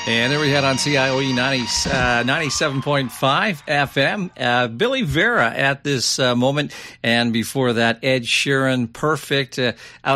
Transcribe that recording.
And there we had on CIOE 97.5 FM, Billy Vera at this moment. And before that, Ed Sheeran, Perfect, out